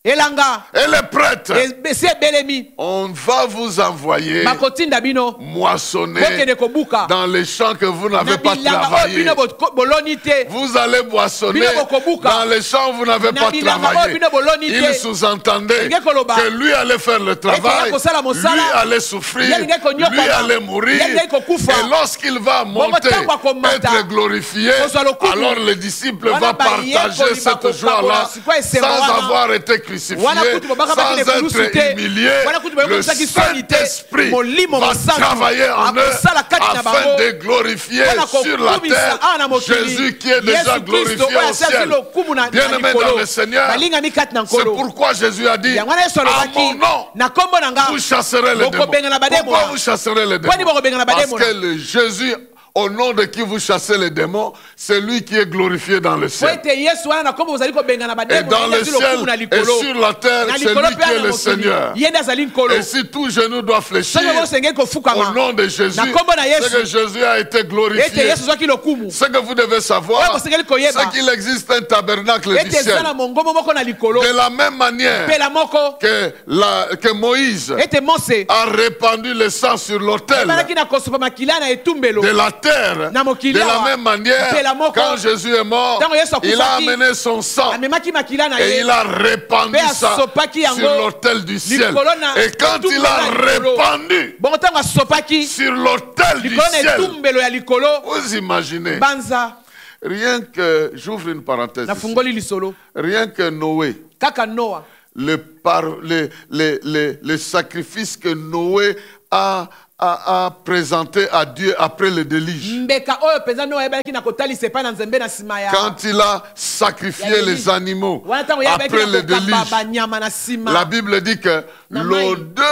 elanga et les prêtres, esi ebelemi on va vous envoyer bakotinda bino moissonner bokende kobuka dans les champs que vous n'avez na pas bilanga oyo travaillé. bino bo- boloni te Vous allez moissonner Bino bokobuka. dans les champs où vous n'avez Na pas bilanga oyo travaillé. bino boloni te. Il sous-entendait Enge koloba. que lui allait faire le travail, Eke yakosala lui mosala. allait souffrir, Ye linge konyokoma. lui allait mourir. Ye linge kokufa. Et lorsqu'il va monter, ntango akomata. être glorifié, Kozwa lokumu. alors les disciples Wana vont baye partager koliba cette kokabola joie-là sikoyo esengo sans wana. avoir été crucifié, Wana kutu bobaka sans bakende kulusu te. être humilié. Wana kutu Le bayokosaki soni te. Saint-Esprit Molimo va mosantu. travailler en eux Akosala kati na afin bango. de glorifier Wana sur la kokumisa terre ana mokili. Jésus qui est déjà Yesu Kristo glorifié oyo au asali ciel. lokumu na- na Bien-aimé likolo. dans le Seigneur, Balingami kati na c'est nkolo. pourquoi Jésus a dit, Yango wana Yesu à alobaki, mon nom, na kombo na nga vous chasserez les démons. bokobengana bademona. Pourquoi vous chasserez les Kwani démons? bokobengana Parce bademona. que le Jésus, au nom de qui vous chassez les démons, c'est lui qui est glorifié dans le po ciel. ete yesu wana na kombo bozali kobengana Et bademona dans le ye azwi lokumu na ciel et likolo. sur la terre, Na c'est likolo lui mpe qui est ana le mokili. Seigneur. Ye nde azali nkolo. Et si tout genou doit fléchir soki bosengeli kofukama au nom de Jésus, na kombo na c'est yesu que Jésus a été ete glorifié. yesu azwaki lokumu Ce que vous devez oyo savoir, bosengeli koyeba c'est qu'il existe un tabernacle du ete eza ciel. na mongomo moko na likolo De la même manière mpela moko que, la, que Moïse ete mose a répandu le sang sur l'autel ebalaki na kosopa makila na etumbelo de la terre. Na mokili De la awa. même manière, Mpela moko. quand Jésus est mort, Ntango Yesu akufaki, il a amené son sang amemaki makila na et ye il a répandu Mpe ça asopaki yango sur l'autel du ciel. likolo na Et quand il etumbelo a ya likolo. répandu bongo ntango asopaki sur l'autel du likolo na ciel, etumbelo ya likolo vous imaginez, banza rien que, j'ouvre une parenthèse ici, nafungoli lisolo rien que Noé, kaka noa le, par, le, le, le, le sacrifice que Noé a, a, a présenté à Dieu après le déluge. mbeka oyo mpenza noa ayebaki na kotalisa epai na nzambe na nsima ya Quand il a sacrifié Ya les animaux wana ntango yayebaki après na le kokamba déluge, banyama na nsima la Bible dit que Na mai.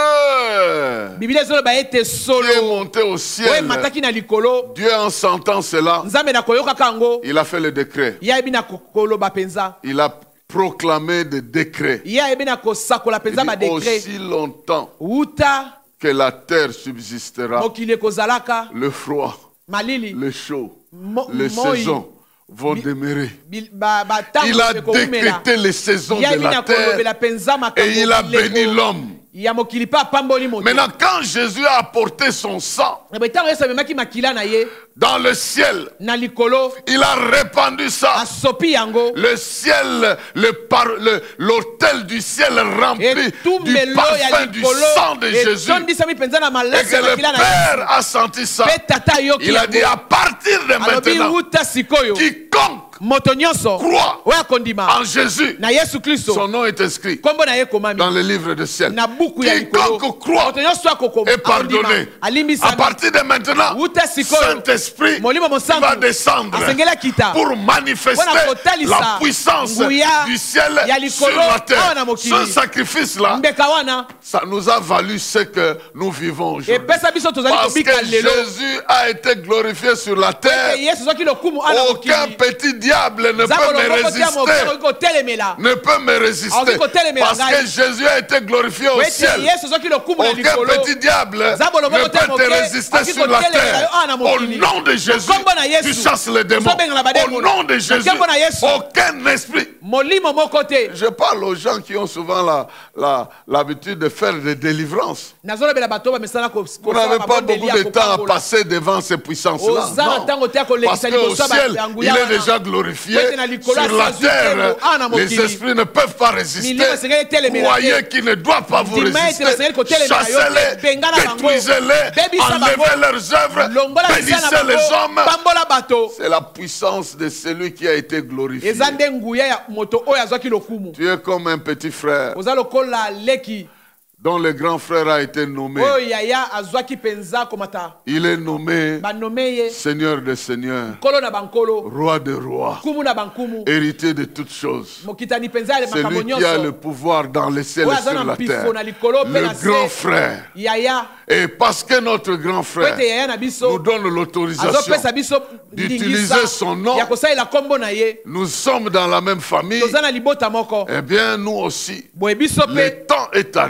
l'odeur biblia ezoloba ete qui est solo montée au oyo ciel, emataki na likolo Dieu en sentant cela, nzambe na koyokaka yango il a fait le décret. ye ayebi na ko- koloba mpenza Il a proclamé des décrets. ye ayebi na kosakola Il mpenza dit, badekret aussi longtemps wuta que la terre subsistera, mokili ekozalaka le froid, malili le chaud, Mo- les moi, saisons vont bi- demeurer. bil- ba- batango Il a ekomela. décrété les saisons ye de ayebi la na terre kolobela mpenza makambo et il a bileko béni l'homme. ya mokili mpe apamboli moto Maintenant, quand Jésus a apporté son sang na ntango yesu amemaki makila na ye dans le ciel, na likolo il a répandu ça. asopi yango Le ciel, le par, le- l'autel du ciel rempli du etumbelo ya parfum du likolo sang de Jésus. etondisami mpenza na Et malasi que ya le makila na ye Père a senti ça. mpe tata ayoki Il a dit yango à partir de alobi maintenant, wuta sikoyo quiconque moto nyonso croit oyo akondima en Jésus, na yesu kristo son nom est inscrit kombo na ye ekomami dans le livre du ciel. na buku ya likolo Quiconque croit moto nyonso akokoma est pardonné. À alimbisami partir de maintenant, wuta sikoyo Saint-Esprit molimo va mosantu descendre asengeli akita pour manifester Wana kotalisa la puissance nguya du ciel ya sur likolo la awa terre. na mokili. Ce sacrifice-là, mbeka wana ça nous a valu ce que nous vivons aujourd'hui. epesa biso tozali Parce kobika que lelo Jésus a été glorifié sur la terre. ete yesu azwaki lokumu ana Aucun mokili petit diable ne nzambe peut me olongo kotia moke résister. okoki kotelemela Ne peut me résister. Aoki kotelemela Parce ngai. que Jésus a été glorifié au ete ciel. yesu azwaki lokumu na Aucun likolo petit diable Nzambe olongo ne kotia peut te moke résister aoki sur la kotelemela terre. yo ana Au mokili nom de Jésus, kombo na yesu tu chasses les démons. tozobengana bademona. Au nom de Na Jésus, kombo na yesu aucun esprit. molimo moko te Je parle aux gens qui ont souvent la- la- l'habitude de faire des délivrances. nazolobela bato oyo bamesana Vous n'avez pas beaucoup de temps à passer devant ces puissances-là. Oza na Non. ntango te ya Parce kolekisa qu'au liboso ya ciel, bangu il ya est wana. déjà glorifié. Pete na likolo Sur la asazwi terre, tembo, ana les mokili. esprits ne peuvent pas résister. Milimo esengeli etelemela te. Croyez qu'ils ne doivent pas vous Ndima ete résister. basengeli kotelemela yo te. Chassez-les, Bengana bango. détruisez-les, Bebisa bango. enlevez leurs œuvres, longola bénissez bisala bango, les hommes. pambola bato C'est la puissance de celui qui a été glorifié. eza nde nguya ya moto oyo azwaki lokumu Tu es comme un petit frère oza lokola leki dont le grand frère a été nommé. oyo yaya azwaki mpenza komata Il est nommé banome ye Seigneur des Seigneurs, nkolo na bankolo Roi des Rois, nkumu na bankumu héritier de toutes choses. mokitani mpenza ya makambo Celui qui a le nyonso pouvoir dans les ciels oyo et aza sur na la terre. mpifo na likolo mpe Le na grand se frère. yaya Et parce que notre grand po frère ete yaya na nous biso donne l'autorisation azopesa biso d'utiliser ndingisa son nom, ya kosalela nkombo na ye nous sommes dans la même famille, toza na libota moko eh bien nous aussi, boye biso mpe le temps est arrivé ntango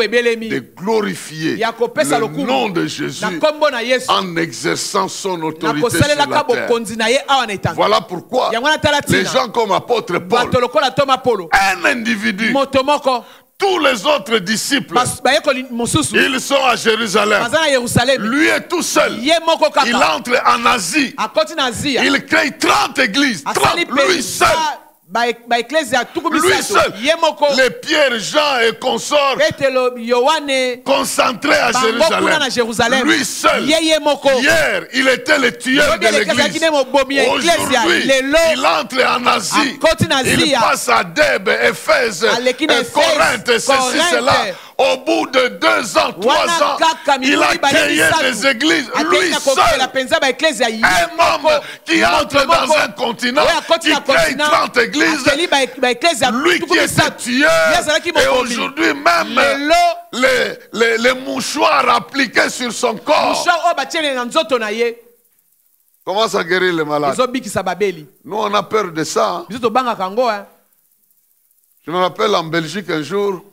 de glorifier le nom de Jésus en exerçant son autorité sur la terre. Voilà pourquoi les gens comme apôtre Paul, un individu, tous les autres disciples, ils sont à Jérusalem. Lui est tout seul. Il entre en Asie. Il crée trente églises. trente, lui seul. Lui seul, les Pierre, Jean et consorts concentrés à Jérusalem. Lui seul, hier, il était le tueur de l'église. Aujourd'hui, il entre en Asie. Il passe à Dèbe, Éphèse, Corinthe, ceci, cela. Au bout de deux ans, trois ans, il a créé des églises, lui seul. Un homme qui entre dans un continent, qui crée trente églises, lui qui était tueur, et aujourd'hui même les, les, les mouchoirs appliqués sur son corps. Comment ça guérit les malades? Nous on a peur de ça. Je me rappelle en Belgique un jour,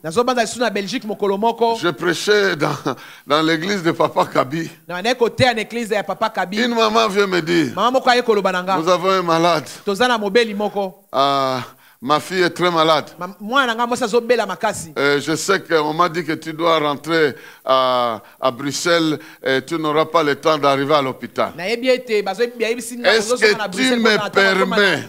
je prêchais dans, dans l'église de Papa Kabi. Une maman vient me dire, nous avons un malade. Ah, ma fille est très malade. Euh, je sais qu'on m'a dit que tu dois rentrer à, à Bruxelles et tu n'auras pas le temps d'arriver à l'hôpital. Est-ce que tu me permets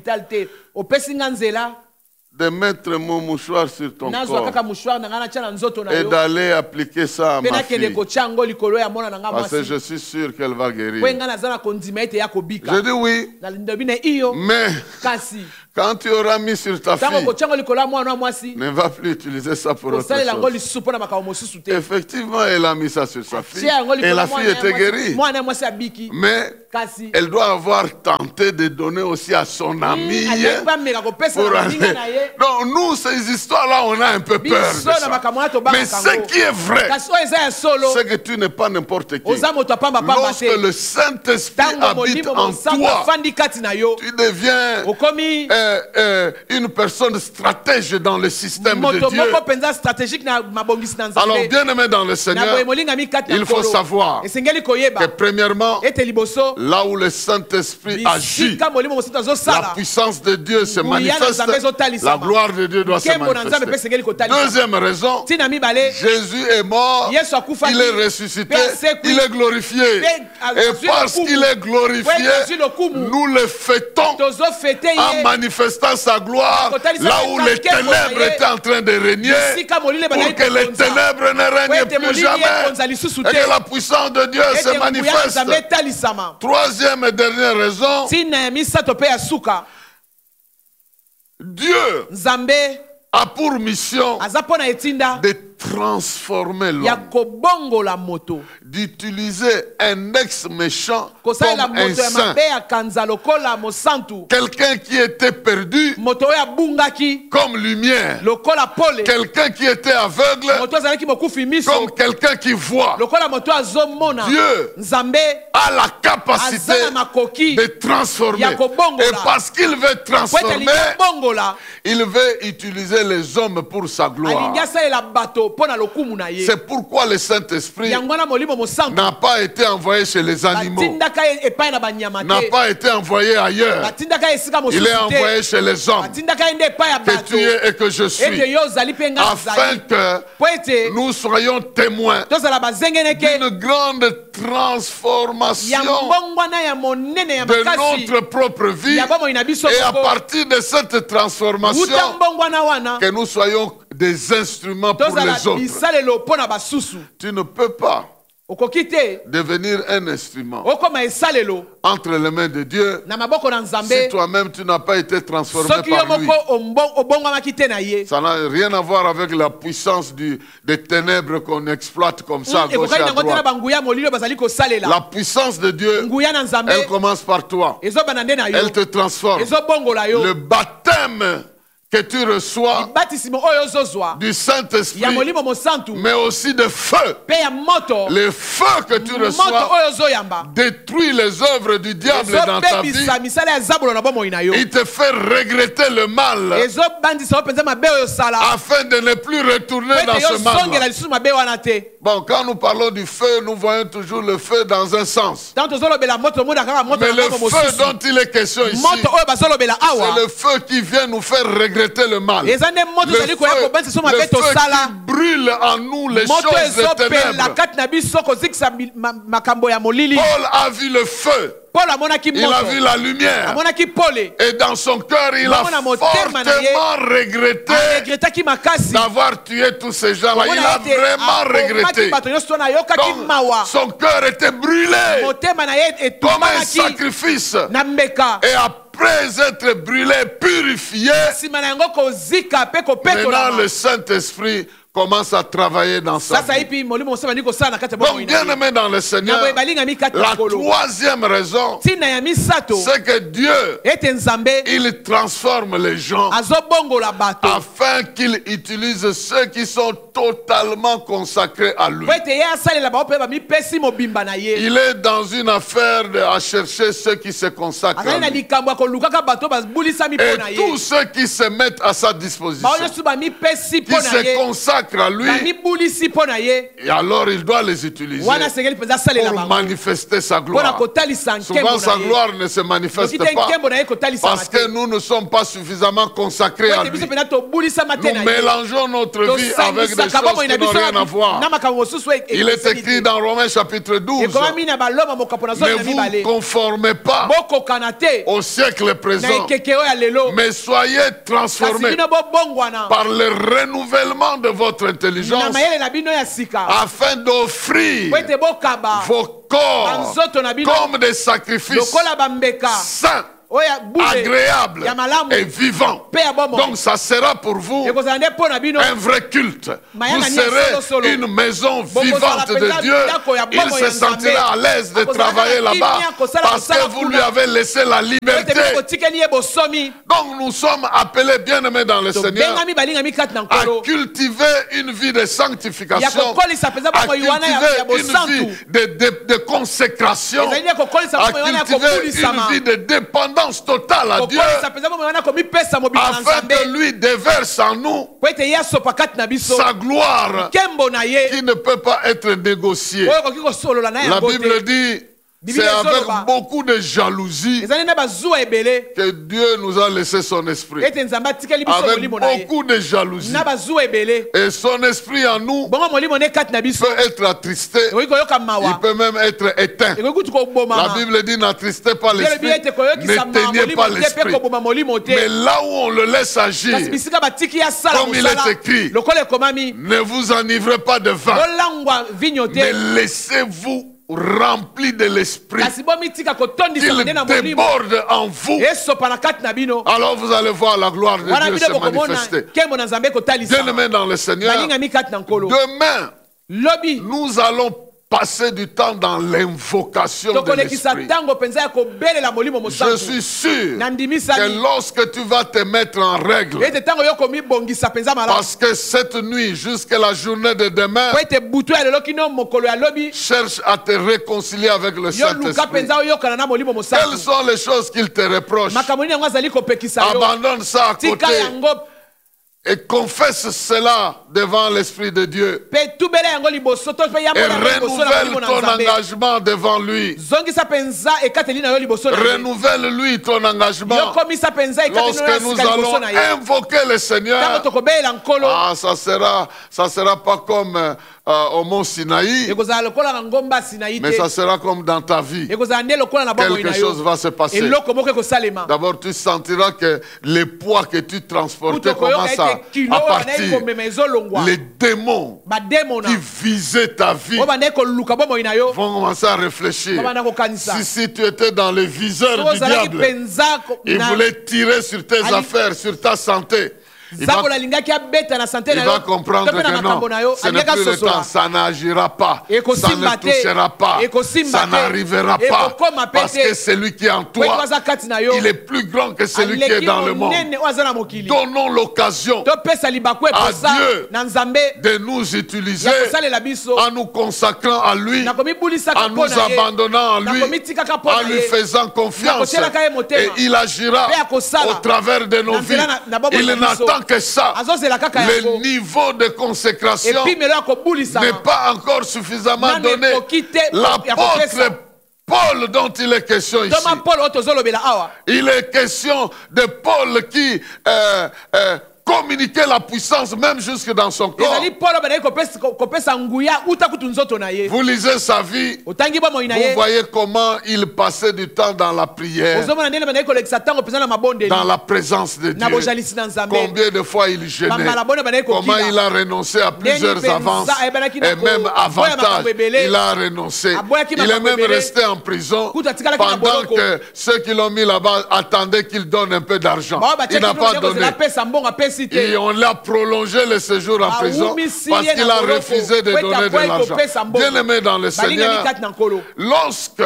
de mettre mon mouchoir sur ton corps et d'aller appliquer ça à ma fille, parce que je suis sûr qu'elle va guérir? Je dis oui, mais quand tu auras mis sur ta fille, ne va plus utiliser ça pour autre chose. Effectivement, elle a mis ça sur sa fille et la fille était guérie, mais elle doit avoir tenté de donner aussi à son ami pour aller. Donc nous, ces histoires-là, on a un peu peur de ça. Mais ce qui est vrai, c'est que tu n'es pas n'importe qui. Lorsque le Saint-Esprit habite en toi, tu deviens euh, euh, une personne stratège dans le système de Dieu. Alors, bien aimé dans le Seigneur, il faut savoir que premièrement, là où le Saint-Esprit agit, la puissance de Dieu se manifeste, la gloire de Dieu doit se manifester. Deuxième raison, Jésus est mort, il est ressuscité, il est glorifié. Et parce qu'il est glorifié, nous le fêtons en manifestant sa gloire là où les ténèbres étaient en train de régner, pour que les ténèbres ne règnent plus jamais et que la puissance de Dieu se manifeste. Troisième et dernière raison, Dieu a pour mission de transformer l'homme, d'utiliser un ex-méchant comme un saint, quelqu'un qui était perdu comme lumière, quelqu'un qui était aveugle comme quelqu'un qui voit. Dieu a la capacité de transformer, et parce qu'il veut transformer, il veut utiliser les hommes pour sa gloire. C'est pourquoi le Saint-Esprit n'a pas été envoyé chez les animaux, n'a pas été envoyé ailleurs. Il est envoyé chez les hommes, que tu es et que je suis, afin que nous soyons témoins d'une grande transformation de notre propre vie, et à partir de cette transformation, que nous soyons des instruments pour les autres. Tu ne peux pas devenir un instrument entre les mains de Dieu si toi-même tu n'as pas été transformé par lui. Ça n'a rien à voir avec la puissance du, des ténèbres qu'on exploite comme ça à gauche et à droite. La puissance de Dieu, elle commence par toi. Elle te transforme. Le baptême que tu reçois du Saint-Esprit, mais aussi de feu. Le feu que tu reçois détruit les œuvres du diable dans ta vie. Il te fait regretter le mal afin de ne plus retourner dans ce mal. Bon, quand nous parlons du feu, nous voyons toujours le feu dans un sens. Mais le feu dont il est question ici, c'est le feu qui vient nous faire regretter le mal. Le feu, le feu qui brûle en nous les choses des ténèbres. Paul a vu le feu. Il a vu la lumière. Et dans son cœur, il a fortement regretté d'avoir tué tous ces gens-là. Il a vraiment regretté. Donc, son cœur était brûlé comme un sacrifice. Et après être brûlé, purifié, maintenant le Saint-Esprit commence à travailler dans sa vie. Donc, bien aimé dans le Seigneur, la troisième raison, c'est que Dieu, il transforme les gens afin qu'il utilise ceux qui sont totalement consacrés à lui. Il est dans une affaire de, à chercher ceux qui se consacrent à lui. Et tous ceux qui se mettent à sa disposition, qui se consacrent à lui, et alors il doit les utiliser pour manifester sa gloire. Souvent sa gloire ne se manifeste pas parce que nous ne sommes pas suffisamment consacrés à lui. Nous mélangeons notre vie avec des choses qui n'ont rien à voir. Il est écrit dans Romains chapitre douze: ne vous conformez pas au siècle présent, mais soyez transformés par le renouvellement de votre intelligence afin d'offrir vos corps comme des sacrifices saints, agréable et vivant. Donc ça sera pour vous un vrai culte. Vous serez une maison vivante de Dieu. Il se sentira à l'aise de travailler là-bas parce que vous lui avez laissé la liberté. Donc nous sommes appelés, bien-aimés dans le Seigneur, à cultiver une vie de sanctification, à cultiver une vie de, de, de consécration, à cultiver une vie de dépendance totale à Dieu, afin que lui déverse en nous sa gloire qui ne peut pas être négociée. La Bible dit: c'est avec beaucoup de jalousie que Dieu nous a laissé son esprit. Avec beaucoup de jalousie. Et son esprit en nous peut être attristé. Il peut même être éteint. La Bible dit: n'attristez pas l'esprit, n'éteignez pas l'esprit. Mais là où on le laisse agir, comme il est écrit, ne vous enivrez pas de vin, mais laissez-vous rempli de l'esprit, qu'il déborde en vous. Alors vous allez voir la gloire de Dieu se manifester. Bien-aimés dans le Seigneur, demain nous allons passer du temps dans l'invocation de l'esprit. Je suis sûr que lorsque tu vas te mettre en règle, parce que cette nuit jusqu'à la journée de demain, cherche à te réconcilier avec le Saint-Esprit. Quelles sont les choses qu'il te reproche? Abandonne ça à côté et confesse cela devant l'Esprit de Dieu. Et renouvelle ton engagement devant lui. Renouvelle-lui ton engagement. Lorsque nous allons invoquer le Seigneur, ah, ça sera, ça sera pas comme euh, au mont Sinaï, mais ça sera comme dans ta vie. Quelque chose va se passer. D'abord, tu sentiras que les poids que tu transportais commencent à à partir. Les démons qui visaient ta vie vont commencer à réfléchir. Si, si tu étais dans le viseur du diable, il voulait tirer sur tes affaires, sur ta santé. Il va, Nzambe alingaki abeta na santé il na va yo. comprendre Tope na que makambo non, na yo, ce n'est alingaka plus le sosola. temps, ça n'agira pas, Eko ça simba ne te. touchera pas, Eko simba ça te. n'arrivera Eko pas, koma pe parce te. que celui qui est en Po eko toi, aza kati na yo. il est plus grand que celui qui est Aleki dans le monde. monene oyo aza na mokili. Donnons l'occasion Topesa libaku à eposa Dieu na Nzambe de nous utiliser ya kosalela biso. en nous consacrant à lui, Na komibulisaka en mpo nous na ye. abandonnant à Na lui, komitikaka mpo en na lui ye. faisant confiance. Na kotielaka ye motema. Et il agira Pe akosala. au travers de nos Na vies. nzela na- na bomoi Il na biso. n'attend que ça. Azozela kaka Le yango. niveau de consécration Epimelo ya kobulisama. n'est pas encore suffisamment Nani donné. ekoki te ya kopesa. L'apôtre Paul dont il est question ici, Toma Paul oyo tozolobela awa. il est question de Paul qui euh, euh, communiquait la puissance même jusque dans son corps. Ezali Paul oyo bazali kopesa kopesa nguya uta kutu nzoto na ye. Vous lisez sa vie, Otangi bomoi na vous ye. voyez comment il passait du temps dans la prière, Ozomona ndenge bazali kolekisa ntango mpenza na mabondeli. dans la présence de Na Dieu. bojalisi na Nzambe. Combien de fois il jeûnait, Bambala bona bazali kokila. comment il a renoncé à plusieurs Ndenge avances penza, ebelaki na et même ko- avantages. boya makambo ebele. Il a renoncé. Aboyaki Il est makambo même ebele. resté en prison Kuta tikalaki na pendant boloko. que ceux qui l'ont mis là-bas attendaient qu'il donne un peu d'argent. Bao Il n'a pas donné. apesa mbongo apesi te. Et on l'a prolongé le séjour en Ah, prison oui, si, parce il y a qu'il na a boloko. refusé de Kweta donner de kwa iko l'argent. pesa mbongo. Bien-aimé dans le Balinga Seigneur, mikati na nkolo. lorsque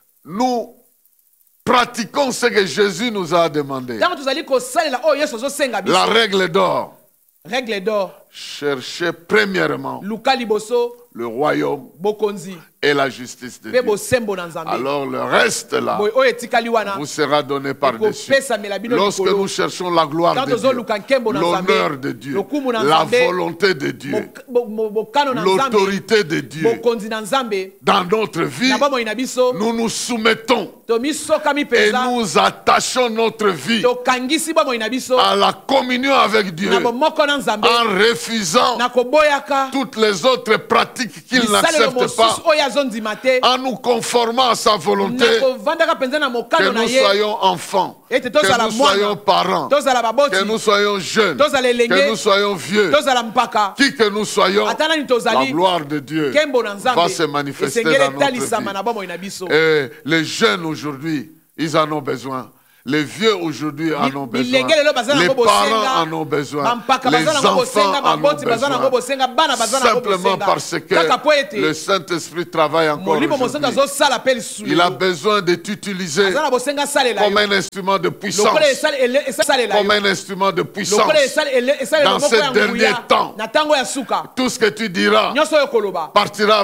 nous pratiquons ce que Jésus nous a demandé, Ntango tozali kosalela oyo Yesu azosenga biso. la règle d'or, Règle d'or. cherchez premièrement Luka liboso le royaume bokonzi. et la justice de Pe Dieu. bosembo na Nzambe. Alors le reste là Boy oyo etikali wana. vous sera donné par-dessus. Ekopesamela bino Lorsque likolo. nous cherchons la gloire Quand de ozo luka nkembo Dieu, na Nzambe, l'honneur de Dieu, lokumu na la Nzambe, volonté de Dieu, Bo- bo- bokano na Nzambe. l'autorité de Dieu Bokonzi na Nzambe. dans notre vie, Na bomoi na biso. nous nous soumettons Tomisokami et penza. nous attachons notre vie Tokangisi bomoi na biso. à la communion avec Dieu Na bomoko na Nzambe. en refusant Na koboyaka. toutes les autres pratiques qu'il Bisalelo n'accepte mosusu pas, oyo azondima te. en nous conformant à sa volonté, Na kovandaka penza na que mokano na nous ye. soyons enfants, Ete que tozala nous soyons mwana. parents, Tozala baboti. que nous soyons jeunes, Tozala elenge. que nous soyons vieux, Tozala mpaka. qui que nous soyons, Ata nani la tozali. gloire de Dieu Kembo na Nzambe. va se manifester Esengeli dans notre etalisama na vie. bomoi na biso. Et les jeunes aujourd'hui, ils en ont besoin. Les vieux aujourd'hui en ont besoin. Bilenge lelo baza na Les ngo parents bosenga. en ont besoin. Bampaka Les baza na ngo bosenga, enfants en ont baboti baza na ngo besoin. bosenga, bana baza na ngo Simplement bosenga. parce Kaka po que ete. le Saint-Esprit travaille encore Molimo mosenga aujourd'hui. azosala pe lisusu Il a lelo. besoin de t'utiliser Aza na bosenga salela comme yo. un instrument de puissance, Lokola esala ele- esalela yo. comme un instrument de puissance. Lokola esala ele- esalela Dans moko ces ya nguya. derniers temps, Na ntango ya suka. tout ce que tu diras Nyonso oyo koloba. partira